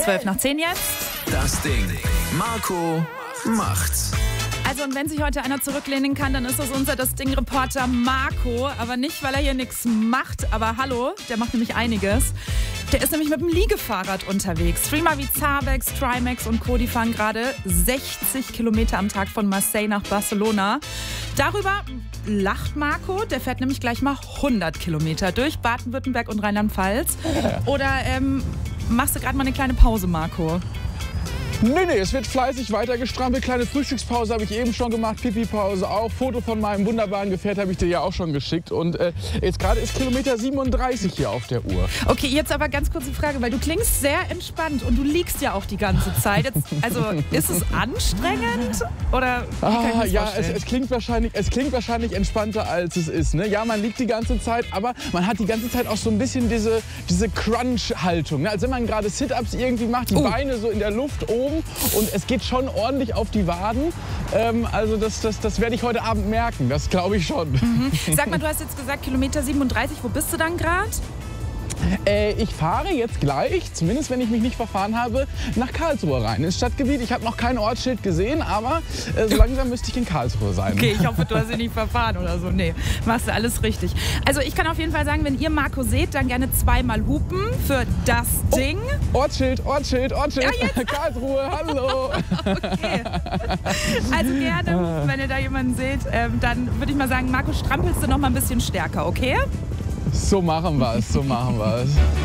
12:10 jetzt. Das Ding. Marco macht's. Also und wenn sich heute einer zurücklehnen kann, dann ist das unser Das Ding-Reporter Marco. Aber nicht, weil er hier nichts macht. Aber hallo, der macht nämlich einiges. Der ist nämlich mit dem Liegefahrrad unterwegs. Streamer wie Zabex, Trimax und Co. die fahren gerade 60 Kilometer am Tag von Marseille nach Barcelona. Darüber lacht Marco. Der fährt nämlich gleich mal 100 Kilometer durch Baden-Württemberg und Rheinland-Pfalz. Oder machst du gerade mal eine kleine Pause, Marco? Nee, es wird fleißig weiter gestrampelt. Kleine Frühstückspause habe ich eben schon gemacht, Pipi-Pause auch. Foto von meinem wunderbaren Gefährt habe ich dir ja auch schon geschickt. Und jetzt gerade ist Kilometer 37 hier auf der Uhr. Okay, jetzt aber ganz kurze Frage, weil du klingst sehr entspannt und du liegst ja auch die ganze Zeit. Jetzt, also ist es anstrengend oder wie kann ich mir das ja, vorstellen? es klingt wahrscheinlich entspannter, als es ist. Ne? Ja, man liegt die ganze Zeit, aber man hat die ganze Zeit auch so ein bisschen diese Crunch-Haltung. Ne? Also wenn man gerade Sit-Ups irgendwie macht, die Beine so in der Luft oben. Und es geht schon ordentlich auf die Waden. Also das werde ich heute Abend merken, das glaube ich schon. Sag mal, du hast jetzt gesagt Kilometer 37, wo bist du dann gerade? Ich fahre jetzt gleich, zumindest wenn ich mich nicht verfahren habe, nach Karlsruhe rein, ins Stadtgebiet. Ich habe noch kein Ortsschild gesehen, aber so langsam müsste ich in Karlsruhe sein. Okay, ich hoffe, du hast dich nicht verfahren oder so. Nee, machst du alles richtig. Also ich kann auf jeden Fall sagen, wenn ihr Marco seht, dann gerne zweimal hupen für das Ding. Ortsschild, Ja, jetzt. Karlsruhe, hallo. Okay. Also gerne, wenn ihr da jemanden seht, dann würde ich mal sagen, Marco, strampelst du noch mal ein bisschen stärker, okay? So machen wir es,